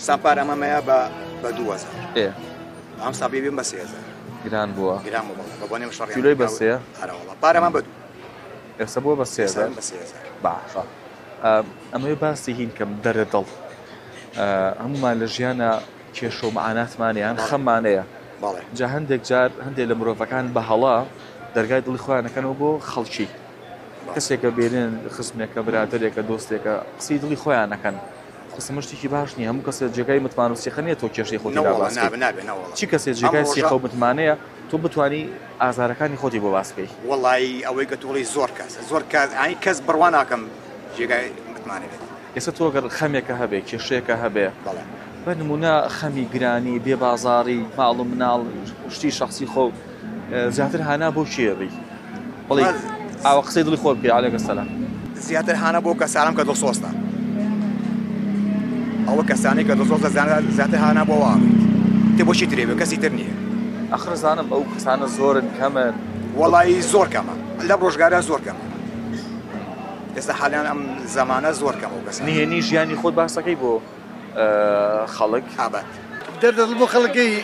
ئێستا پارەمەمەیە بە 2000 ئەم سابی بێن بە 3000 گران بووە گران بووە بە بۆنێ شەڕی کیلۆی بە 3 هەرەوەڵا پارەمان بە 2 ئێستا بووە بە 3000 باشە ئەمەوێ باسی هین کەم دەرەدڵ هەمومان لە ژیانە کێشە و مەعاناتمانیان خەممانەیە جا هەندێک جار هەندێک لە مرۆڤەکان بە هەڵا دەرگای دڵی خۆیانەکەنەوە بۆ خەڵکی کەسێکە بێنێن خزمێکە برادرێکە دۆستێکە قسەی دڵی خۆیان نەکەن قسمە شتێکی باش نییە هەموو کەسێک جێگای متمان و سیخە نیە تۆ کێشەی خۆتی باس چی کەسێک جێگای سیخە و متمانەیە تۆ بتوانی ئازارەکانی خۆتی بۆ باس بکەی وەڵی ئەوەی کە توڵی زۆر کەس ئای کەس بڕوا ناکەم جێگای متمانێت ئێستا تۆ گەر خەمێکە هەبێ کێشەیەکە هەبێ بە نمونە خەمی گرانی بێ بازاڕی ماڵ و مناڵ شتی شخصی خۆ زیاتر هانا بۆ کێڕی بەڵێ ئاوە قسەی دڵی خۆ بکەی عەلەیکە سەلام زیاتر هانا بۆ کەسانم کە دڵسۆستە ئەوە کەسانی کە دڵسۆستە زیاتر هانا بۆ واڕیت تێ بۆچی ترێ بێ کەسی تر نییە ئەخر زانم ئەو کەسانە زۆرن کەمن وەڵی زۆر کەمە لەم ڕۆژگارە زۆر کەمە ئێستا حالیان ئەم زەمانە زۆر کەمە و کەس نهێنی ژیانی خۆت باسەکەی بۆ خەڵک ئابەت دەردەڵ بۆ خەڵکی